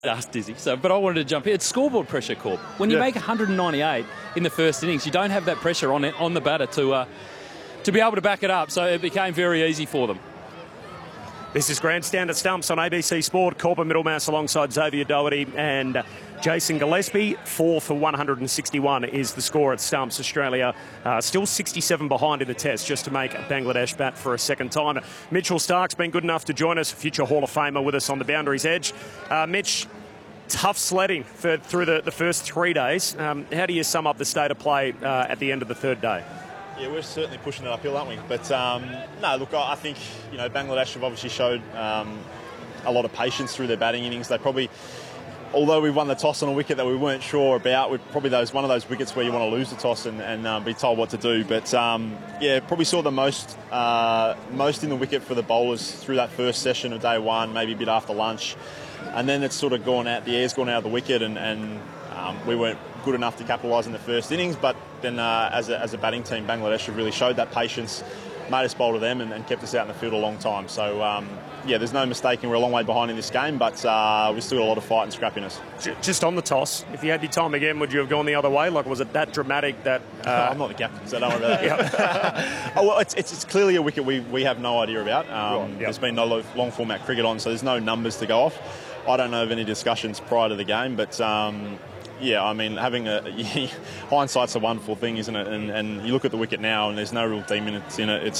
asked Dizzy. But I wanted to jump in. It's scoreboard pressure, Corb. When you make 198 in the first innings, you don't have that pressure on the batter to be able to back it up. So it became very easy for them. This is Grandstand at Stumps on ABC Sport. Corbin Middlemass alongside Xavier Doherty and Jason Gillespie. 4 for 161 is the score at Stumps. Australia still 67 behind in the test, just to make Bangladesh bat for a second time. Mitchell Stark's been good enough to join us, future Hall of Famer with us on the Boundaries Edge. Mitch, tough sledding through the first 3 days. How do you sum up the state of play at the end of the third day? Yeah, we're certainly pushing it uphill, aren't we? But no, look, I think Bangladesh have obviously showed a lot of patience through their batting innings. They probably, although we won the toss on a wicket that we weren't sure about, we're probably one of those wickets where you want to lose the toss and be told what to do. But yeah, probably saw the most in the wicket for the bowlers through that first session of day one, maybe a bit after lunch, and then it's sort of gone out. The air's gone out of the wicket, and we weren't good enough to capitalise in the first innings. But then as a batting team, Bangladesh have really showed that patience, made us bowl to them and kept us out in the field a long time. So yeah, there's no mistaking we're a long way behind in this game, but we've still got a lot of fight and scrappiness. Just on the toss, if you had your time again, would you have gone the other way? Like, was it that dramatic that... I'm not the captain, so don't worry about that. Oh, well, it's clearly a wicket we have no idea about. There's been no long format cricket on, so there's no numbers to go off. I don't know of any discussions prior to the game, but... yeah, I mean, hindsight's a wonderful thing, isn't it? And you look at the wicket now, and there's no real demons in it.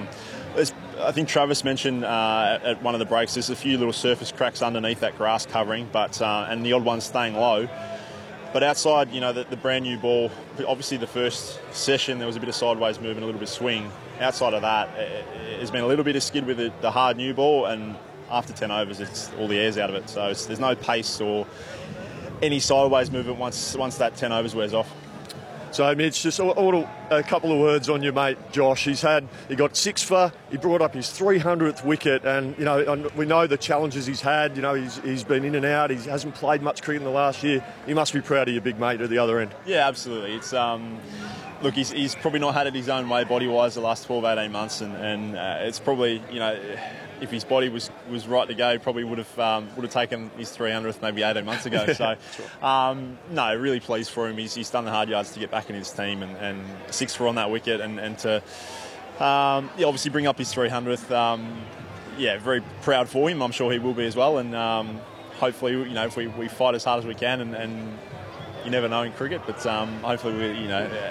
I think Travis mentioned at one of the breaks, there's a few little surface cracks underneath that grass covering, but and the odd one staying low. But outside, the brand new ball, obviously the first session there was a bit of sideways movement, a little bit of swing. Outside of that, there's been a little bit of skid with the hard new ball, and after 10 overs, it's all the air's out of it. So there's no pace or any sideways movement once that 10 overs wears off. So, Mitch, just a couple of words on your mate Josh. He got 6 for, he brought up his 300th wicket, and we know the challenges he's had. He's been in and out. He hasn't played much cricket in the last year. You must be proud of your big mate at the other end. Yeah, absolutely. It's look, he's probably not had it his own way body-wise the last 12-18 months, and it's probably if his body was right to go, he probably would have taken his 300th maybe 18 months ago. So, no, really pleased for him. He's done the hard yards to get back in his team, and 6 for on that wicket, and to obviously bring up his 300th. Yeah, very proud for him. I'm sure he will be as well. And hopefully, if we fight as hard as we can, and you never know in cricket, but hopefully we,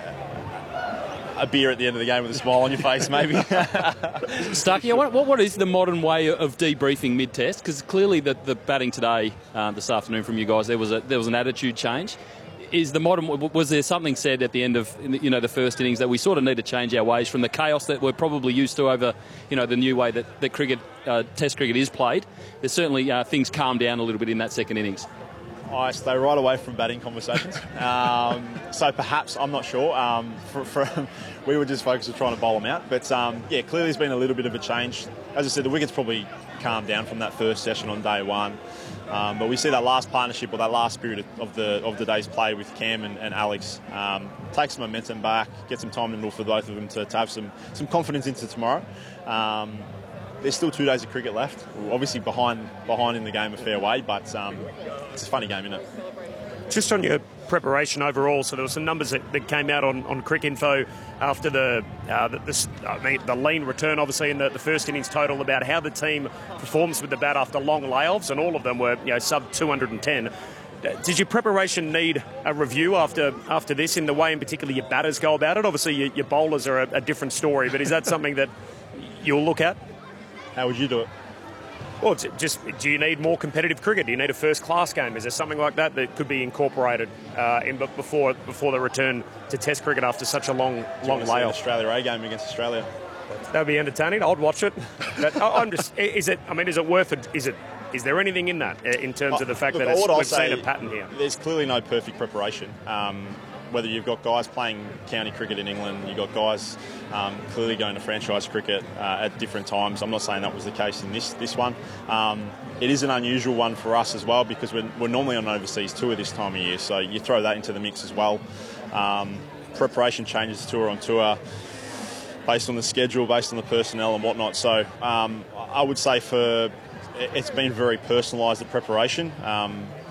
a beer at the end of the game with a smile on your face, maybe. Starkey, what is the modern way of debriefing mid-test? Because clearly the batting today, this afternoon from you guys, there was an attitude change. Was there something said at the end of the first innings that we sort of need to change our ways from the chaos that we're probably used to over the new way that cricket, Test cricket is played? There's certainly things calmed down a little bit in that second innings. I stay right away from batting conversations. So perhaps, I'm not sure. We were just focused on trying to bowl them out. But yeah, clearly there's been a little bit of a change. As I said, the wicket's probably calmed down from that first session on day one. But we see that last partnership, or that last spirit of the day's play with Cam and Alex, take some momentum back, get some time in the middle for both of them to have some confidence into tomorrow. There's still 2 days of cricket left. We're obviously behind in the game a fair way, but it's a funny game, isn't it? Just on your preparation overall, so there were some numbers that came out on Cricinfo after the lean return, obviously, in the first innings total, about how the team performs with the bat after long layoffs, and all of them were sub 210. Did your preparation need a review after this, in the way in particular your batters go about it? Obviously your bowlers are a different story, but is that something that you'll look at? How would you do it? Well, just, do you need more competitive cricket? Do you need a first-class game? Is there something like that could be incorporated before the return to Test cricket after such a long layoff? Australia A game against Australia. That would be entertaining. I'd watch it. But I'm just. Is it worth it? Is there anything in that in terms of the fact that we've seen a pattern here? There's clearly no perfect preparation. Whether you've got guys playing county cricket in England, you've got guys clearly going to franchise cricket at different times. I'm not saying that was the case in this one. It is an unusual one for us as well, because we're normally on an overseas tour this time of year, so you throw that into the mix as well. Preparation changes tour on tour based on the schedule, based on the personnel and whatnot. So I would say it's been very personalised, the preparation.